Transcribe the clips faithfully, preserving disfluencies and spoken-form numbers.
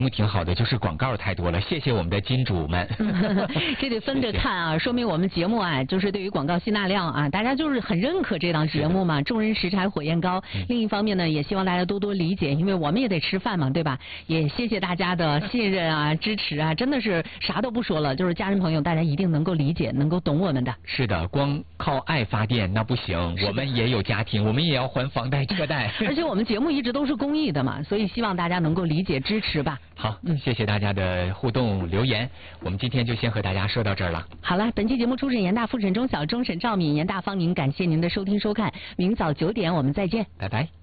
目挺好的，就是广告太多了，谢谢我们的金主们。 这得分着看啊，说明我们节目啊，就是对于广告吸纳量啊，大家就是很认可这档节目嘛，众人拾柴火焰高。嗯、另一方面呢，也希望大家多多理解，因为我们也得吃饭嘛，对吧？也谢谢大家的信任啊、支持啊，真的是啥都不说了，就是家人朋友，大家一定能够理解，能够懂我们的。 是的，光靠爱发电那不行，我们也有家庭，我们也要还房贷车贷。 而且我们节目一直都是公益的嘛，所以希望大家能够理解支持吧。 好，嗯，谢谢大家的互动留言，我们今天就先和大家说到这儿了。 好了，本期节目初审严大、复审中小、中审赵敏、严大方宁，感谢您的收听收看，明早九点我们再见， 拜拜。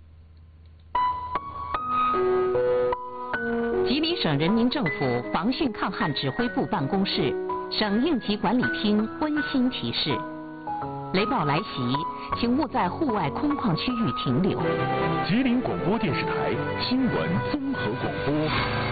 吉林省人民政府防汛抗旱指挥部办公室、省应急管理厅温馨提示：雷暴来袭，请勿在户外空旷区域停留。 吉林广播电视台新闻综合广播。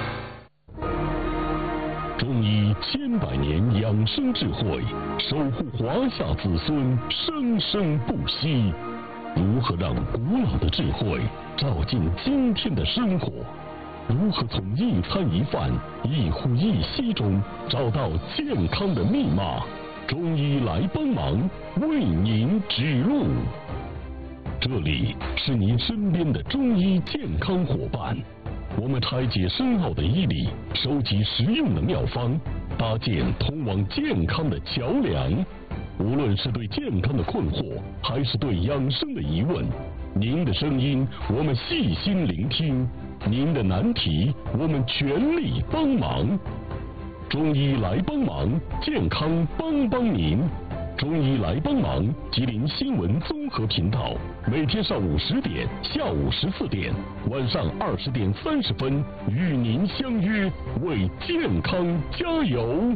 中医千百年养生智慧，守护华夏子孙生生不息。如何让古老的智慧照进今天的生活？如何从一餐一饭、一呼一吸中找到健康的密码？中医来帮忙，为您指路。这里是您身边的中医健康伙伴，我们拆解深奥的医理，收集实用的妙方，搭建通往健康的桥梁。无论是对健康的困惑，还是对养生的疑问，您的声音我们细心聆听，您的难题我们全力帮忙。中医来帮忙，健康帮帮您。中医来帮忙，吉林新闻综合频道，每天上午十点、下午十四点、晚上二十点三十分与您相约，为健康加油。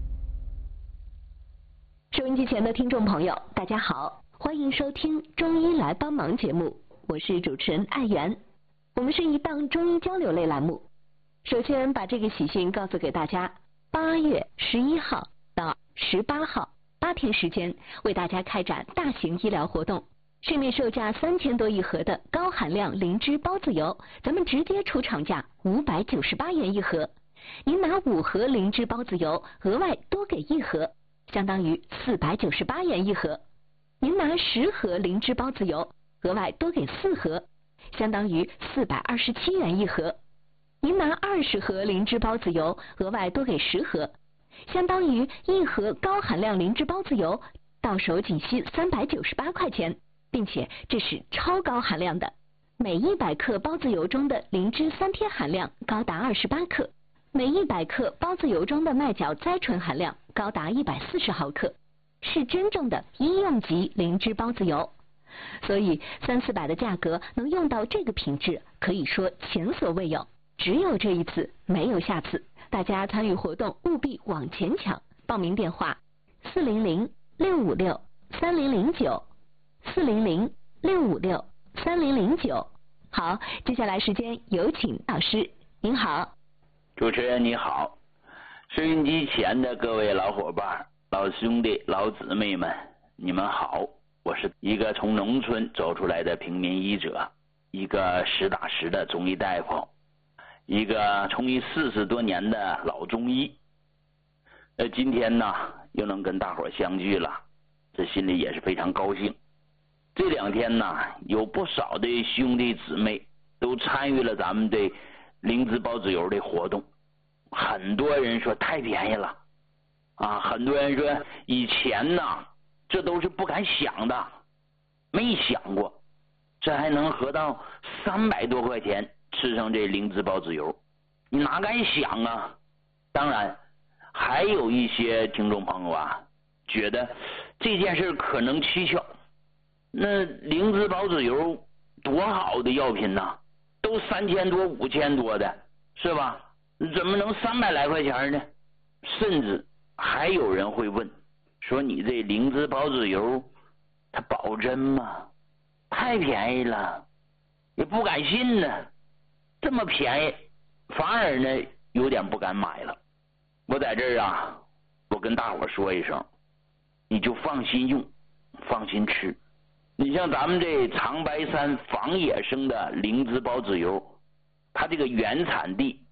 收音机前的听众朋友，大家好，欢迎收听《中医来帮忙》节目，我是主持人艾媛。我们是一档中医交流类栏目。首先把这个喜讯告诉给大家，八月十一号到十八号八天时间，为大家开展大型医疗活动。市面售价三千多一盒的高含量灵芝孢子油，咱们直接出厂价五百九十八元一盒。您拿五盒灵芝孢子油，额外多给一盒，相当于四百九十八元一盒。您拿十盒灵芝孢子油，额外多给四盒，相当于四百二十七元一盒。您拿二十盒灵芝孢子油，额外多给十盒，相当于一盒高含量灵芝孢子油，到手仅需三百九十八块钱，并且这是超高含量的。每一百克孢子油中的灵芝三萜含量高达二十八克，每一百克孢子油中的麦角甾醇含量高达一百四十毫克，是真正的医用级灵芝孢子油。所以三四百的价格能用到这个品质，可以说前所未有，只有这一次，没有下次。大家参与活动务必往前抢，报名电话四零零六五六三零零九四零零六五六三零零九。好，接下来时间有请老师。您好。 主持人你好，收音机前的各位老伙伴、老兄弟、老姊妹们，你们好。我是一个从农村走出来的平民医者，一个实打实的中医大夫，一个从医四十多年的老中医。呃，今天呢又能跟大伙相聚了，这心里也是非常高兴。这两天呢，有不少的兄弟姊妹都参与了咱们的灵芝孢子油的活动，很多人说太便宜了啊，很多人说以前呢这都是不敢想的，没想过这还能合到三百多块钱吃上这灵芝孢子油，你哪敢想啊？当然还有一些听众朋友啊觉得这件事可能蹊跷，那灵芝孢子油多好的药品呐，都三千多五千多的是吧，怎么能三百来块钱呢？甚至还有人会问说，你这灵芝孢子油它保真吗？太便宜了，也不敢信呢，这么便宜反而呢有点不敢买了。我在这儿啊，我跟大伙说一声，你就放心用，放心吃。你像咱们这长白山仿野生的灵芝孢子油，它这个原产地